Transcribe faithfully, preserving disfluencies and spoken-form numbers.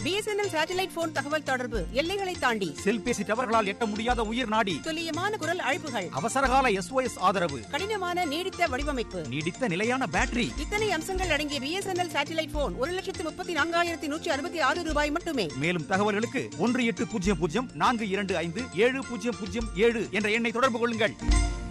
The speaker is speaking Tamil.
பிஎஸ்என்எல் சேட்டலைட் போன் தகவல் தொடர்பு எல்லைகளை தாண்டி செல்பேசி டவர்களால் எட்ட முடியாத உயிர் நாடி துல்லியமான குரல் அழைப்புகள் அவசரகால எஸ்ஓஎஸ் ஆதரவு கடினமான நீடித்த வடிவமைப்பு நீடித்த நிலையான பேட்டரி இத்தனை அம்சங்கள் அடங்கிய பிஎஸ்என்எல் சேட்டலைட் போன் ஒரு லட்சத்து முப்பத்தி நான்காயிரத்தி நூற்றி அறுபத்தி ஆறு ரூபாய் மட்டுமே. மேலும் தகவல்களுக்கு ஒன்று எட்டு பூஜ்ஜியம் பூஜ்ஜியம் நான்கு இரண்டு ஐந்து ஏழு பூஜ்ஜியம் பூஜ்ஜியம் ஏழு என்ற எண்ணை தொடர்பு கொள்ளுங்கள்.